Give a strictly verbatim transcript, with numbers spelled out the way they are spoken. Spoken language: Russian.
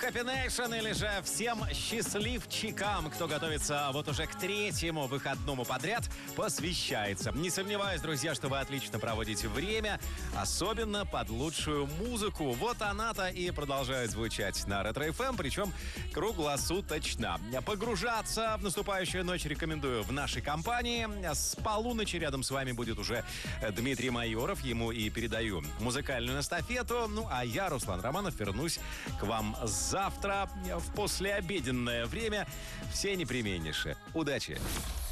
Happy Nation или же всем счастливчикам, кто готовится вот уже к третьему выходному подряд, посвящается. Не сомневаюсь, друзья, что вы отлично проводите время, особенно под лучшую музыку. Вот она-то и продолжает звучать на Ретро-эф эм, причем круглосуточно. Погружаться в наступающую ночь рекомендую в нашей компании. С полуночи рядом с вами будет уже Дмитрий Майоров. Ему и передаю музыкальную эстафету. Ну, а я, Руслан Романов, вернусь к вам завтра в послеобеденное время. Все непременнейшие. Удачи!